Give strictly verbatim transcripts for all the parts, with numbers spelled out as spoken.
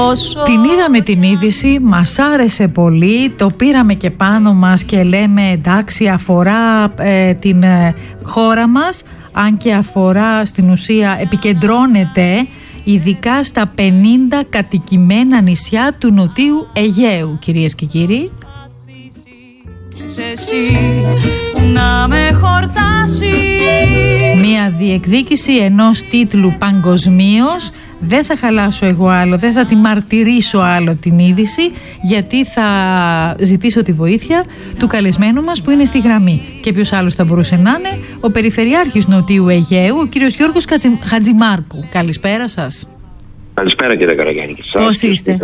Την είδαμε την είδηση, μας άρεσε πολύ, το πήραμε και πάνω μας και λέμε εντάξει, αφορά ε, την ε, χώρα μας, αν και αφορά στην ουσία, επικεντρώνεται ειδικά στα πενήντα κατοικημένα νησιά του Νοτίου Αιγαίου, κυρίες και κύριοι. Να με χορτάσει. Μια διεκδίκηση ενός τίτλου παγκοσμίως. Δεν θα χαλάσω εγώ άλλο, δεν θα τη μαρτυρήσω άλλο την είδηση, γιατί θα ζητήσω τη βοήθεια του καλεσμένου μας που είναι στη γραμμή. Και ποιος άλλος θα μπορούσε να είναι? Ο Περιφερειάρχης Νοτιού Αιγαίου, ο κύριος Γιώργος Χατζημάρκου. Καλησπέρα σας. Καλησπέρα κύριε Καραγιάννη. Πώς είστε?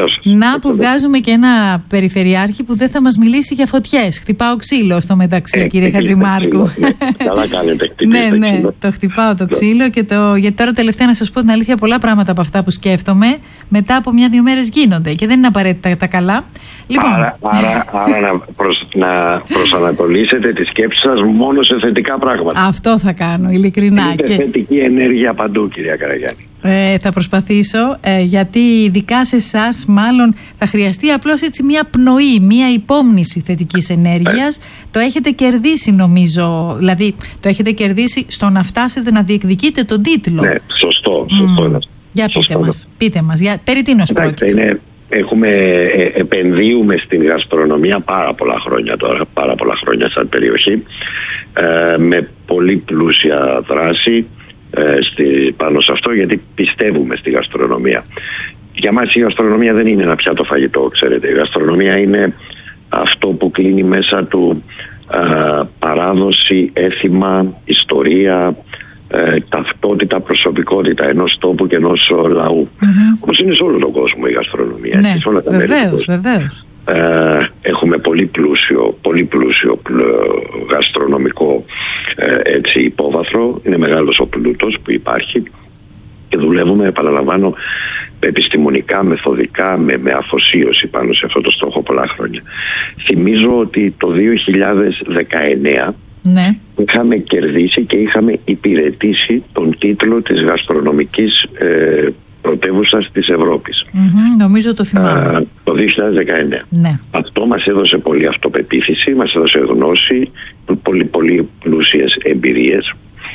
Να που βγάζουμε και ένα περιφερειάρχη που δεν θα μας μιλήσει για φωτιές. Χτυπάω ξύλο στο μεταξύ, ε, κύριε Χατζημάρκου. Ναι. Καλά κάνετε. Ναι, ναι, το χτυπάω το ξύλο και το... γιατί τώρα τελευταία να σας πω την αλήθεια, πολλά πράγματα από αυτά που σκέφτομαι μετά από μια-δύο μέρες γίνονται και δεν είναι απαραίτητα τα καλά. Λοιπόν... Άρα, άρα, άρα να, προς, να προσανατολίσετε τη σκέψη σας μόνο σε θετικά πράγματα. Αυτό θα κάνω, ειλικρινά. Είναι και... θετική ενέργεια παντού, κυρία Καραγιάννη. Ε, θα προσπαθήσω, ε, γιατί ειδικά σε εσάς μάλλον θα χρειαστεί απλώς έτσι μια πνοή, μια υπόμνηση θετικής ενέργειας. Ε. Το έχετε κερδίσει νομίζω, δηλαδή το έχετε κερδίσει στο να φτάσετε να διεκδικείτε τον τίτλο. Ναι, σωστό, σωστό. Mm. Για σωστό. πείτε μας, πείτε μας, για, περί τίνος πρόκειται? Είναι, έχουμε, ε, επενδύουμε στην γαστρονομία πάρα πολλά χρόνια τώρα, πάρα πολλά χρόνια σαν περιοχή, ε, με πολύ πλούσια δράση Στη, πάνω σε αυτό, γιατί πιστεύουμε στη γαστρονομία. Για μας η γαστρονομία δεν είναι ένα πιάτο φαγητό, ξέρετε. Η γαστρονομία είναι αυτό που κλείνει μέσα του α, παράδοση, έθιμα, ιστορία, ε, ταυτότητα, προσωπικότητα ενός τόπου και ενός λαού. Mm-hmm. Όπως είναι σε όλο τον κόσμο η γαστρονομία. Ναι, σε όλα τα βεβαίως, βεβαίως. Ε, έχουμε πολύ πλούσιο, πολύ πλούσιο πλ, γαστρονομικό ε, έτσι, υπόβαθρο. Είναι μεγάλος ο πλούτος που υπάρχει και δουλεύουμε, επαναλαμβάνω, επιστημονικά, μεθοδικά, με, με αφοσίωση πάνω σε αυτό το στόχο πολλά χρόνια. Θυμίζω ότι το δύο χιλιάδες δεκαεννέα ναι. είχαμε κερδίσει και είχαμε υπηρετήσει τον τίτλο της γαστρονομικής ε, πρωτεύουσας της Ευρώπης. Mm-hmm, νομίζω το θυμάμαι. Α, το δύο χιλιάδες δεκαεννέα. Ναι. Αυτό μας έδωσε πολύ αυτοπεποίθηση, μας έδωσε γνώση, πολύ, πολύ πλούσιες εμπειρίες.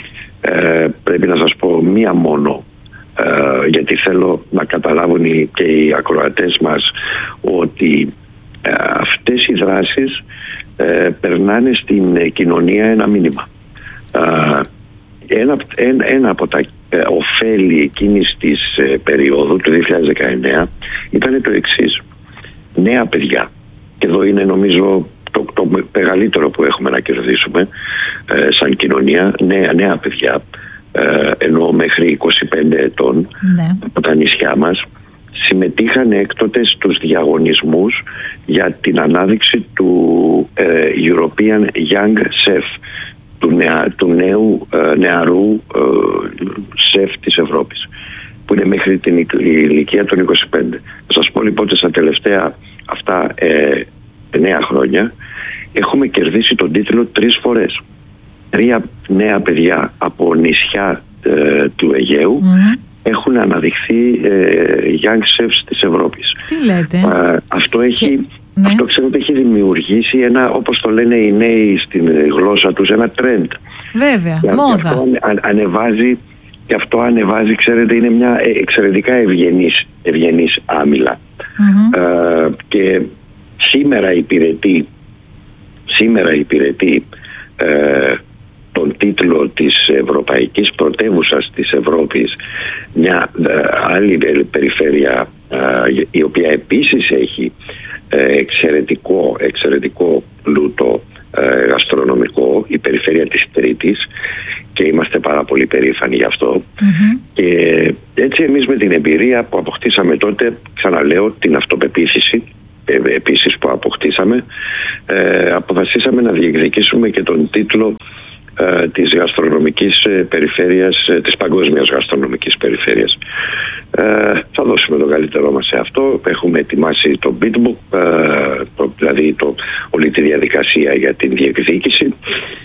Ε, πρέπει να σας πω μία μόνο, ε, γιατί θέλω να καταλάβουν και οι ακροατές μας ότι ε, αυτές οι δράσεις ε, περνάνε στην κοινωνία ένα μήνυμα. Ε, ένα, ένα, ένα από τα ε, ωφέλη εκείνης της ε, περίοδου του δύο χιλιάδες δεκαεννέα ήταν το εξής. Νέα παιδιά, και εδώ είναι νομίζω το, το μεγαλύτερο που έχουμε να κερδίσουμε ε, σαν κοινωνία, νέα, νέα παιδιά, ε, ενώ μέχρι είκοσι πέντε ετών, ναι. από τα νησιά μας, συμμετείχαν έκτοτε στους διαγωνισμούς για την ανάδειξη του ε, European Young Chef, του, νεα, του νέου ε, νεαρού ε, σεφ της Ευρώπης, που είναι μέχρι την ηλικία των είκοσι πέντε. Θα σας πω λοιπόν ότι στα τελευταία αυτά ε, εννέα χρόνια έχουμε κερδίσει τον τίτλο τρεις φορές. Τρία νέα παιδιά από νησιά ε, του Αιγαίου mm-hmm. έχουν αναδειχθεί ε, young chefs της Ευρώπης. Τι λέτε? Ε, αυτό έχει... Και... Ναι. Αυτό ξέρω ότι έχει δημιουργήσει ένα, όπως το λένε οι νέοι στην γλώσσα τους, ένα trend. Βέβαια, και, μόδα. Και αυτό ανεβάζει, και αυτό ανεβάζει, ξέρετε, είναι μια εξαιρετικά ευγενής, ευγενής άμυλα. Mm-hmm. Ε, και σήμερα υπηρετεί, σήμερα υπηρετεί ε, τον τίτλο της Ευρωπαϊκής Πρωτεύουσας της Ευρώπης μια ε, άλλη περιφέρεια ε, η οποία επίσης έχει εξαιρετικό, εξαιρετικό πλούτο ε, γαστρονομικό, η περιφέρεια της Κρήτης, και είμαστε πάρα πολύ περήφανοι γι' αυτό. Mm-hmm. Και έτσι εμείς με την εμπειρία που αποκτήσαμε τότε, ξαναλέω, την αυτοπεποίθηση ε, επίσης που αποκτήσαμε, ε, αποφασίσαμε να διεκδικήσουμε και τον τίτλο ε, της γαστρονομικής περιφέρειας, της παγκόσμιας γαστρονομικής περιφέρειας. Ε, θα δώσουμε το καλύτερό μας σε αυτό. Έχουμε ετοιμάσει το beatbook, ε, το, δηλαδή το, όλη τη διαδικασία για την διεκδίκηση.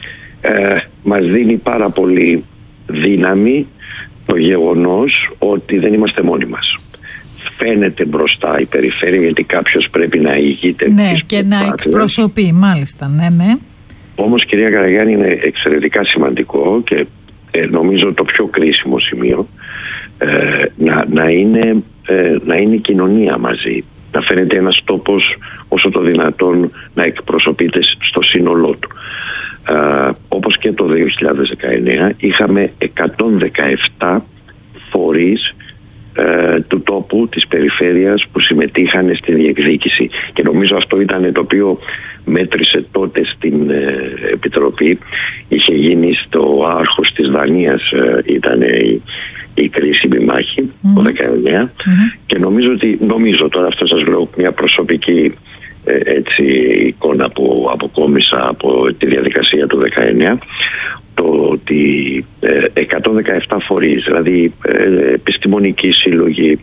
Ε, μας δίνει πάρα πολύ δύναμη το γεγονός ότι δεν είμαστε μόνοι μας. φαίνεται μπροστά η περιφέρεια, γιατί κάποιος πρέπει να ηγείται. Ναι, και να εκπροσωπεί, μάλιστα, ναι, ναι. Όμως, κυρία Καραγιάννη, είναι εξαιρετικά σημαντικό και ε, νομίζω το πιο κρίσιμο σημείο ε, να, να, είναι, ε, να είναι η κοινωνία μαζί. Να φαίνεται ένας τόπος όσο το δυνατόν να εκπροσωπείται στο σύνολό του. Ε, όπως και το δύο χιλιάδες δεκαεννέα είχαμε εκατόν δεκαεπτά φορείς ε, του τόπου, της περιφέρειας, που συμμετείχαν στη διεκδίκηση, και νομίζω αυτό ήταν το οποίο μέτρησε τότε στην ε, Επιτροπή. Είχε γίνει στο Άρχος της Δανίας, ε, ήταν η, η κρίσιμη μάχη mm. το δεκαεννέα mm-hmm. και νομίζω ότι, νομίζω τώρα αυτό σας λέω μια προσωπική ε, έτσι, εικόνα που αποκόμισα από τη διαδικασία του δεκαεννέα, το ότι ε, εκατόν δεκαεπτά φορείς, δηλαδή ε, επιστημονικοί σύλλογοι,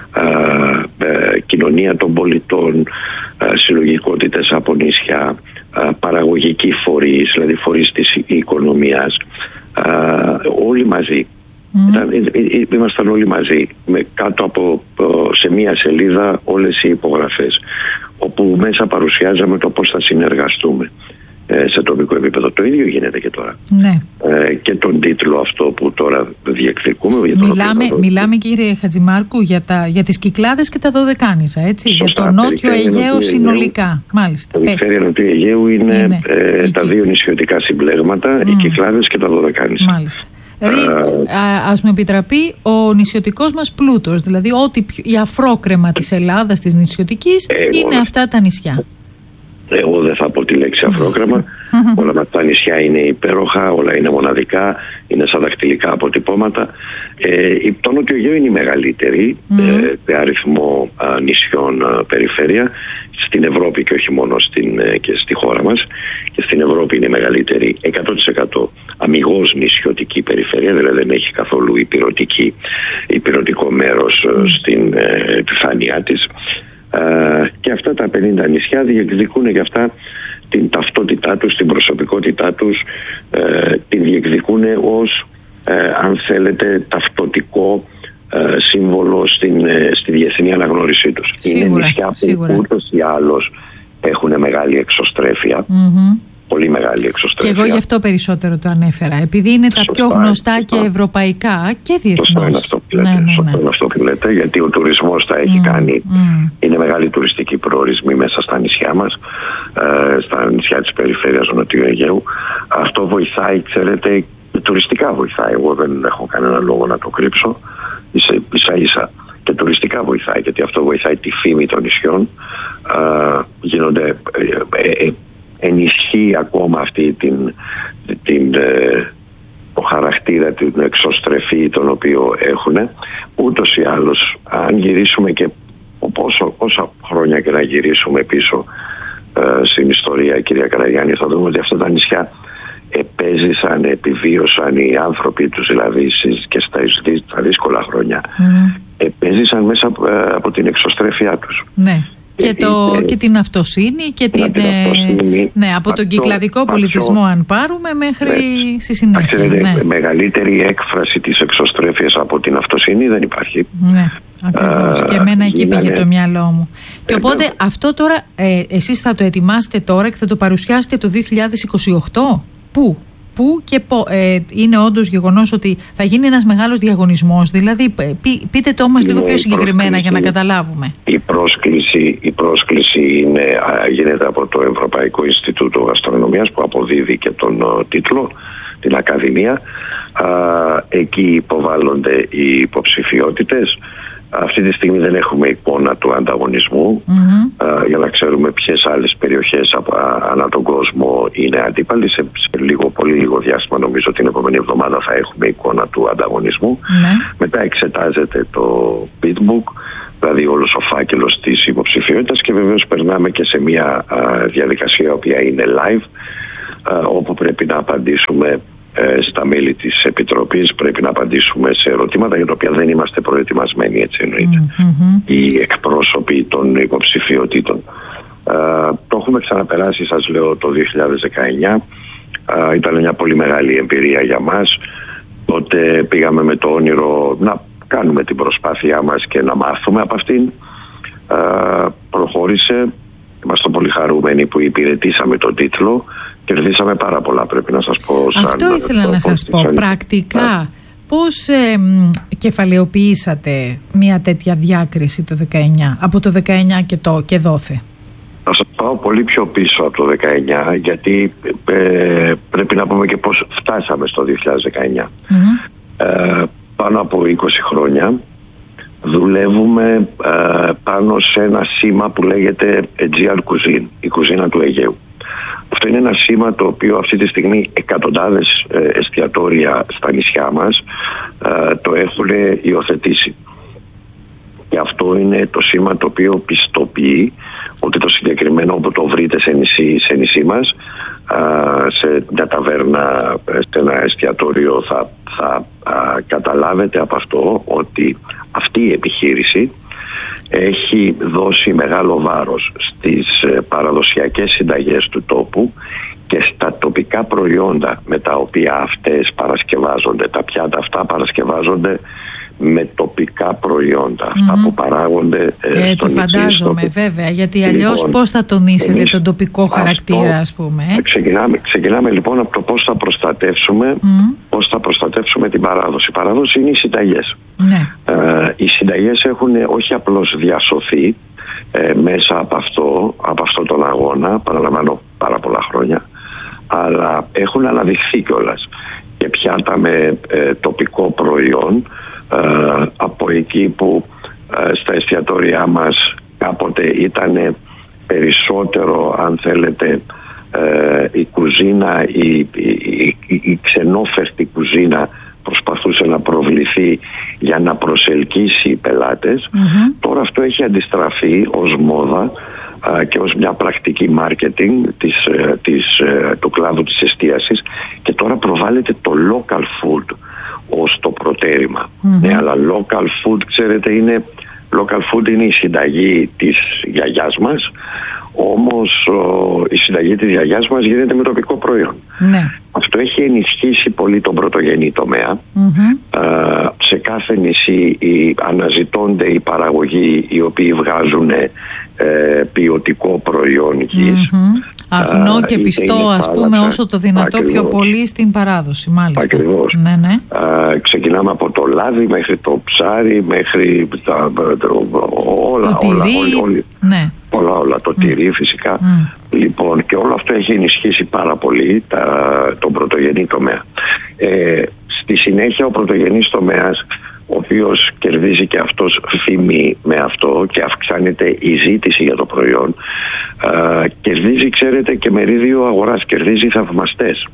ε, ε, κοινωνία των πολιτών, ε, συλλογικότητες από νησιά, ε, παραγωγικοί φορείς, δηλαδή φορείς της οικονομίας, ε, όλοι μαζί. Mm. Ήταν, ήμασταν όλοι μαζί, με κάτω από, σε μία σελίδα, όλες οι υπογραφές, όπου μέσα παρουσιάζαμε το πώς θα συνεργαστούμε σε τοπικό επίπεδο. Το ίδιο γίνεται και τώρα. Ναι. Ε, και τον τίτλο αυτό που τώρα διεκδικούμε. Μιλάμε, μιλάμε κύριε Χατζημάρκου για, τα, για τις Κυκλάδες και τα Δωδεκάνησα, έτσι. Σωστά, για το Νότιο Αιγαίο συνολικά. Μάλιστα. Η περιφέρεια Νοτιού Αιγαίου είναι, είναι ε, τα δύο νησιωτικά συμπλέγματα, mm. οι Κυκλάδες και τα Δωδεκάνησα. Μάλιστα. Δηλαδή, α, ας μου επιτραπεί, ο νησιωτικός μας πλούτος, δηλαδή ό,τι η αφρόκρεμα της Ελλάδας, της νησιωτικής, ε, είναι αυτά τα νησιά. Εγώ δεν θα πω τη λέξη αφρόκρεμα. Όλα τα νησιά είναι υπέροχα, όλα είναι μοναδικά, είναι σαν δακτυλικά αποτυπώματα. Ε, το Νότιο Αιγαίο είναι η μεγαλύτερη mm. ε, με αριθμό α, νησιών α, περιφέρεια στην Ευρώπη, και όχι μόνο στην, ε, και στη χώρα μας. Και στην Ευρώπη είναι η μεγαλύτερη, εκατό τοις εκατό αμιγώς νησιωτική περιφέρεια, δηλαδή δεν έχει καθόλου υπηρετική, υπηρετικό μέρος mm. στην ε, επιφάνειά της. Uh, και αυτά τα πενήντα νησιά διεκδικούν και αυτά την ταυτότητά τους, την προσωπικότητά τους, uh, την διεκδικούν ως, uh, αν θέλετε, ταυτοτικό uh, σύμβολο στην, uh, στη διεθνή αναγνώρισή τους. Σίγουρα, είναι νησιά που σίγουρα. ούτως ή άλλως έχουν μεγάλη εξωστρέφεια. Mm-hmm. Πολύ μεγάλη εξωστρέφεια. Και εγώ γι' αυτό περισσότερο το ανέφερα. Επειδή είναι τα σωστά, πιο γνωστά σωστά. και ευρωπαϊκά και διεθνώς. Σωστό είναι αυτό που λέτε. Ναι, ναι, ναι. Σωστό είναι αυτό που λέτε, γιατί ο τουρισμός τα έχει mm, κάνει. Mm. Είναι μεγάλη τουριστική προορισμοί μέσα στα νησιά μας, ε, στα νησιά της περιφέρειας του Νοτιού Αιγαίου. Αυτό βοηθάει, ξέρετε, τουριστικά βοηθάει. Εγώ δεν έχω κανένα λόγο να το κρύψω. Ίσα ίσα. Και τουριστικά βοηθάει, γιατί αυτό βοηθάει τη φήμη των νησιών. Ε, γίνονται... Ε, ε, ε, ενισχύει ακόμα αυτή την, την, ε, το χαρακτήρα, την εξωστρεφή τον οποίο έχουν. Ούτως ή άλλως, αν γυρίσουμε και πόσο, πόσα χρόνια και να γυρίσουμε πίσω ε, στην ιστορία, κυρία Καραγιάννη, θα δούμε ότι αυτά τα νησιά επέζησαν, επιβίωσαν οι άνθρωποι τους, δηλαδή και στα, στα δύσκολα χρόνια, mm. επέζησαν μέσα από, από την εξωστρέφειά τους. Ναι. Και, το, και την αυτοσύνη και την, την αυτοσύνη, ναι, από αυτό, τον κυκλαδικό αυτό, πολιτισμό αν πάρουμε μέχρι ναι, στη συνέχεια. Ξέρετε, ναι. μεγαλύτερη έκφραση της εξωστρέφειας από την αυτοσύνη δεν υπάρχει. Ναι, ακριβώς. Α, και εμένα εκεί πήγε το μυαλό μου. Και οπότε ε, αυτό τώρα ε, εσείς θα το ετοιμάσετε τώρα και θα το παρουσιάσετε το δύο χιλιάδες είκοσι οκτώ. Πού? Πού και πο, ε, είναι όντως γεγονός ότι θα γίνει ένας μεγάλος διαγωνισμός, δηλαδή πεί, πείτε το όμως λίγο πιο συγκεκριμένα για να καταλάβουμε. Η πρόσκληση, η πρόσκληση είναι, γίνεται από το Ευρωπαϊκό Ινστιτούτο Γαστρονομίας, που αποδίδει και τον ο, τίτλο, την Ακαδημία. Α, εκεί υποβάλλονται οι υποψηφιότητες. Αυτή τη στιγμή δεν έχουμε εικόνα του ανταγωνισμού mm-hmm. α, για να ξέρουμε ποιες άλλες περιοχές από, α, ανά τον κόσμο είναι αντίπαλοι. Σε, σε λίγο, πολύ λίγο διάστημα, νομίζω την επόμενη εβδομάδα θα έχουμε εικόνα του ανταγωνισμού. Mm-hmm. Μετά εξετάζεται το bidbook, δηλαδή όλος ο φάκελος της υποψηφιότητας, και βεβαίως περνάμε και σε μια α, διαδικασία η οποία είναι live, α, όπου πρέπει να απαντήσουμε στα μέλη της Επιτροπής, πρέπει να απαντήσουμε σε ερωτήματα για τα οποία δεν είμαστε προετοιμασμένοι, έτσι εννοείται, mm-hmm. οι εκπρόσωποι των υποψηφιότητων. Uh, το έχουμε ξαναπεράσει, σας λέω, το δύο χιλιάδες δεκαεννιά. Uh, ήταν μια πολύ μεγάλη εμπειρία για μας. Τότε πήγαμε με το όνειρο να κάνουμε την προσπάθειά μας και να μάθουμε από αυτήν. Ε, προχώρησε. Είμαστε πολύ χαρούμενοι που υπηρετήσαμε τον τίτλο. Κερδίσαμε πάρα πολλά, πρέπει να σας πω. Σαν Αυτό ήθελα να σας πω. Σαν... Πρακτικά, πώς ε, κεφαλαιοποιήσατε μια τέτοια διάκριση το δεκαεννιά, από το δεκαεννιά και, το, και δόθε? Θα σας πάω πολύ πιο πίσω από το δεκαεννιά, γιατί ε, πρέπει να πούμε και πώς φτάσαμε στο δύο χιλιάδες δεκαεννιά. Mm-hmm. Ε, πάνω από είκοσι χρόνια δουλεύουμε ε, πάνω σε ένα σήμα που λέγεται Aegean Cuisine, η κουζίνα του Αιγαίου. Αυτό είναι ένα σήμα το οποίο αυτή τη στιγμή εκατοντάδες ε, εστιατόρια στα νησιά μας ε, το έχουν υιοθετήσει. Και αυτό είναι το σήμα το οποίο πιστοποιεί ότι το συγκεκριμένο, όπου το βρείτε σε νησί, σε νησί μας, ε, σε μια ταβέρνα, σε ένα εστιατόριο, θα, θα ε, καταλάβετε από αυτό ότι αυτή η επιχείρηση έχει δώσει μεγάλο βάρος στις παραδοσιακές συνταγές του τόπου και στα τοπικά προϊόντα με τα οποία αυτές παρασκευάζονται. Τα πιάτα αυτά παρασκευάζονται με τοπικά προϊόντα, mm-hmm. αυτά που παράγονται ε, ε, στο το φαντάζομαι στο... βέβαια, γιατί αλλιώς λοιπόν, πώς θα τονίσετε εμείς, τον τοπικό χαρακτήρα, αυτό, ας πούμε ε? ξεκινάμε, ξεκινάμε λοιπόν από το πώς θα προστατεύσουμε mm. πώς θα προστατεύσουμε την παράδοση. Η παράδοση είναι οι συνταγές. Ναι. ε, οι συνταγές έχουν όχι απλώς διασωθεί ε, μέσα από αυτό, από αυτό τον αγώνα, παραλαμβάνω πάρα πολλά χρόνια, αλλά έχουν αναδειχθεί κιόλας και πιάτα με ε, τοπικό προϊόν, Uh, από εκεί που uh, στα εστιατόρια μας κάποτε ήταν περισσότερο, αν θέλετε, uh, η κουζίνα, η, η, η, η ξενόφερτη κουζίνα προσπαθούσε να προβληθεί για να προσελκύσει πελάτες. Mm-hmm. Τώρα αυτό έχει αντιστραφεί ως μόδα uh, και ως μια πρακτική marketing της, uh, της, uh, του κλάδου της εστίασης, και τώρα προβάλλεται το local food ως το προτέρημα. Mm-hmm. Ναι, αλλά local food, ξέρετε, είναι local food είναι η συνταγή της γιαγιάς μας, όμως ο, η συνταγή της γιαγιάς μας γίνεται με τοπικό προϊόν. Ναι. Αυτό έχει ενισχύσει πολύ τον πρωτογενή τομέα. Mm-hmm. Ε, σε κάθε νησί οι, αναζητώνται οι παραγωγοί οι οποίοι βγάζουν ε, ποιοτικό προϊόν γης. Mm-hmm. Αγνό και πιστό, ας πούμε, όσο το δυνατό. Ακριβώς. Πιο πολύ στην παράδοση, μάλιστα. Ακριβώς. Ναι, ναι. Α, ξεκινάμε από το λάδι μέχρι το ψάρι, μέχρι τα, το, όλα, το όλα, τυρί, όλοι, όλοι, ναι. όλα, όλα, το mm. τυρί φυσικά. Mm. Λοιπόν, και όλο αυτό έχει ενισχύσει πάρα πολύ τα, τον πρωτογενή τομέα. Ε, στη συνέχεια ο πρωτογενής τομέας, ο οποίος κερδίζει και αυτός φήμη με αυτό και αυξάνεται η ζήτηση για το προϊόν, α, κερδίζει, ξέρετε, και μερίδιο αγοράς, κερδίζει θαυμαστές.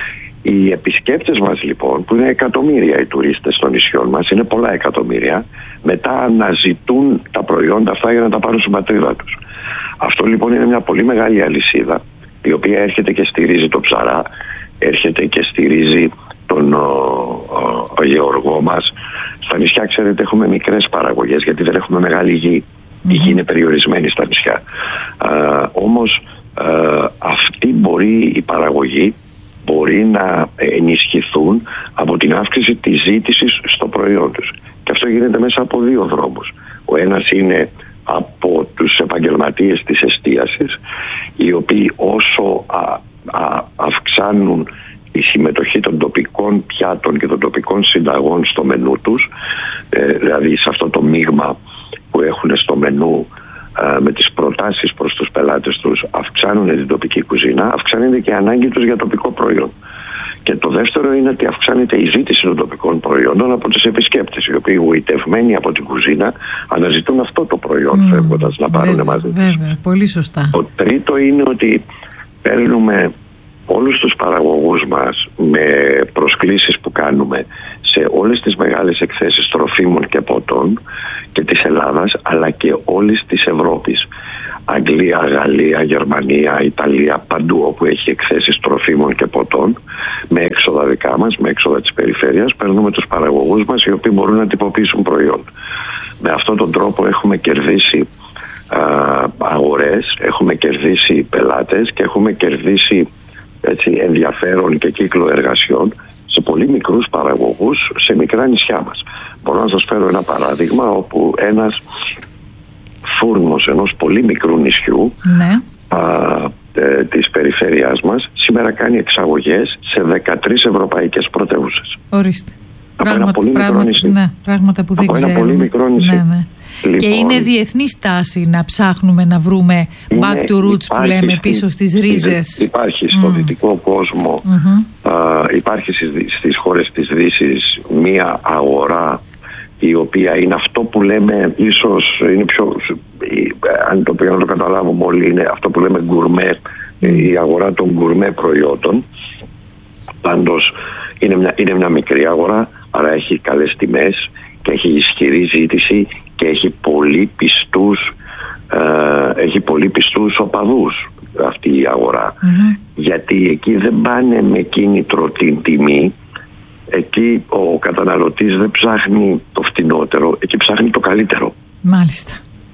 Οι επισκέπτες μας λοιπόν, που είναι εκατομμύρια οι τουρίστες των νησιών μας, είναι πολλά εκατομμύρια, μετά αναζητούν τα προϊόντα αυτά για να τα πάρουν στην πατρίδα τους. Αυτό λοιπόν είναι μια πολύ μεγάλη αλυσίδα, η οποία έρχεται και στηρίζει το ψαρά, έρχεται και στηρίζει τον ο, ο, ο γεωργό μας. Στα νησιά, ξέρετε, έχουμε μικρές παραγωγές, γιατί δεν έχουμε μεγάλη γη. Mm-hmm. Η γη είναι περιορισμένη στα νησιά. Α, όμως α, αυτή μπορεί, η παραγωγή μπορεί να ενισχυθούν από την αύξηση της ζήτησης στο προϊόν τους. Και αυτό γίνεται μέσα από δύο δρόμους. Ο ένας είναι από τους επαγγελματίες της εστίασης, οι οποίοι όσο α, α, αυξάνουν η συμμετοχή των τοπικών πιάτων και των τοπικών συνταγών στο μενού τους, ε, δηλαδή σε αυτό το μείγμα που έχουν στο μενού, ε, με τις προτάσεις προς τους πελάτες τους, αυξάνουν την τοπική κουζίνα, αυξάνεται και η ανάγκη τους για τοπικό προϊόν. Και το δεύτερο είναι ότι αυξάνεται η ζήτηση των τοπικών προϊόντων από τους επισκέπτες, οι οποίοι γοητευμένοι από την κουζίνα αναζητούν αυτό το προϊόν mm, φεύγοντας να πάρουν μαζί τους. Βέβαια, πολύ σωστά. Το τρίτο είναι ότι παίρνουμε όλους τους παραγωγούς μας με προσκλήσεις που κάνουμε σε όλες τις μεγάλες εκθέσεις τροφίμων και ποτών και της Ελλάδας, αλλά και όλης της Ευρώπης. Αγγλία, Γαλλία, Γερμανία, Ιταλία, παντού όπου έχει εκθέσεις τροφίμων και ποτών, με έξοδα δικά μας, με έξοδα της περιφέρειας, παίρνουμε τους παραγωγούς μας, οι οποίοι μπορούν να τυποποιήσουν προϊόν. Με αυτόν τον τρόπο έχουμε κερδίσει α, αγορές, έχουμε κερδίσει πελάτες και έχουμε κερδίσει, έτσι, ενδιαφέρον και κύκλο εργασιών σε πολύ μικρούς παραγωγούς σε μικρά νησιά μας. Μπορώ να σας φέρω ένα παράδειγμα όπου ένας φούρνος ενός πολύ μικρού νησιού, ναι, α, ε, της περιφέρειάς μας σήμερα κάνει εξαγωγές σε δεκατρείς ευρωπαϊκές πρωτεύουσες. Ορίστε. Από Πράγμα, ένα πολύ πράγμα, μικρό νησί. Ναι, πράγματα που από δεν ξέρουμε. Από ένα πολύ μικρό νησί. Ναι, ναι. Λοιπόν, και είναι διεθνή στάση να ψάχνουμε να βρούμε back to roots που λέμε, στη, πίσω στις ρίζες. Υπάρχει mm. στο δυτικό κόσμο, mm-hmm. α, υπάρχει στις, στις χώρες της Δύσης μία αγορά η οποία είναι αυτό που λέμε, ίσως είναι πιο, αν το πήγα να το καταλάβουμε όλοι, είναι αυτό που λέμε γκουρμέ, mm. η αγορά των γκουρμέ προϊόντων. Πάντως είναι μια, είναι μια μικρή αγορά, άρα έχει καλές τιμές και έχει ισχυρή ζήτηση και έχει πολύ πιστούς, ε, έχει πολύ πιστούς οπαδούς αυτή η αγορά. Mm-hmm. Γιατί εκεί δεν πάνε με κίνητρο την τιμή, εκεί ο καταναλωτής δεν ψάχνει το φτηνότερο, εκεί ψάχνει το καλύτερο. Μάλιστα.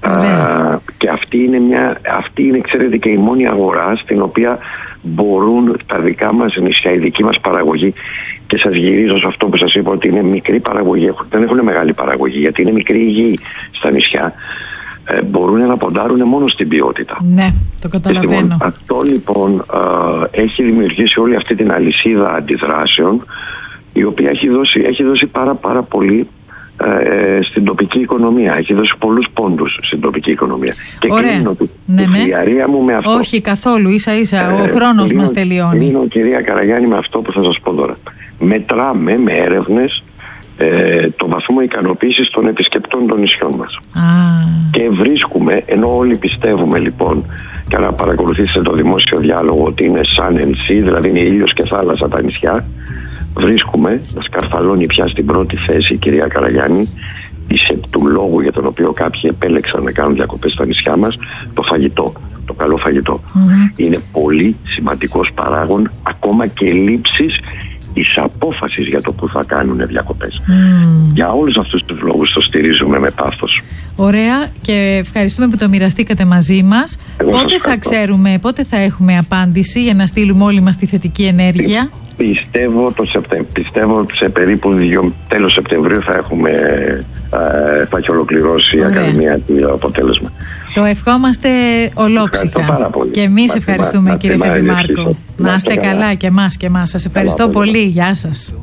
Α, και αυτή είναι, μια, αυτή είναι, ξέρετε, και η μόνη αγορά στην οποία μπορούν τα δικά μας νησιά, η δική μας παραγωγή, και σας γυρίζω σε αυτό που σας είπα ότι είναι μικρή παραγωγή, δεν έχουν μεγάλη παραγωγή γιατί είναι μικρή η γη στα νησιά, ε, μπορούν να ποντάρουν μόνο στην ποιότητα. Ναι, το καταλαβαίνω. Λοιπόν, αυτό λοιπόν α, έχει δημιουργήσει όλη αυτή την αλυσίδα αντιδράσεων η οποία έχει δώσει, έχει δώσει πάρα πάρα πολύ ε, στην τοπική οικονομία. Έχει δώσει πολλούς πόντους στην τοπική οικονομία. Και κλείνω τη ναι, ναι. φλιαρία μου με αυτό. Όχι καθόλου, ίσα ίσα, ε, ο χρόνος κλείνω, μας τελειώνει. Κλείνω, κυρία Καραγιάννη, με αυτό που θα σας πω τώρα. Μετράμε με έρευνες ε, το βαθμό ικανοποίησης των επισκεπτών των νησιών μας. Ah. Και βρίσκουμε, ενώ όλοι πιστεύουμε λοιπόν, και να παρακολουθήσετε το δημόσιο διάλογο, ότι είναι σαν ενσύ, δηλαδή είναι ήλιος και θάλασσα τα νησιά, βρίσκουμε να σκαρφαλώνει πια στην πρώτη θέση η κυρία Καραγιάννη του λόγου για τον οποίο κάποιοι επέλεξαν να κάνουν διακοπές στα νησιά μας, το φαγητό, το καλό φαγητό. Mm-hmm. Είναι πολύ σημαντικός παράγων, ακόμα και λήψης της απόφασης για το που θα κάνουν διακοπές. Mm. Για όλους αυτούς τους λόγους το στηρίζουμε με πάθος. Ωραία, και ευχαριστούμε που το μοιραστήκατε μαζί μας. Εγώ πότε θα ξέρουμε, πότε θα έχουμε απάντηση για να στείλουμε όλοι μας τη θετική ενέργεια? Πιστεύω, το Σεπτέμβριο, πιστεύω σε περίπου δύο, τέλος Σεπτεμβρίου θα έχουμε ε, θα έχει ολοκληρώσει η Ακαδημία το αποτέλεσμα. Το ευχόμαστε ολόψυχα. Και εμείς ευχαριστούμε, μα, κύριε Χατζημάρκο. Να είστε καλά, καλά και εμάς και εμάς. Σας ευχαριστώ καλά, πολύ. πολύ. Γεια σας.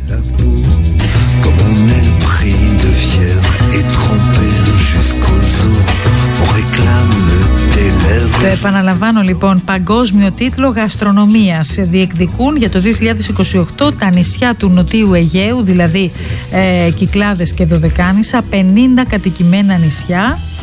Το επαναλαμβάνω λοιπόν, παγκόσμιο τίτλο γαστρονομίας. Διεκδικούν για το δύο χιλιάδες είκοσι οκτώ τα νησιά του Νοτίου Αιγαίου, δηλαδή ε, Κυκλάδες και Δωδεκάνησα, πενήντα κατοικημένα νησιά.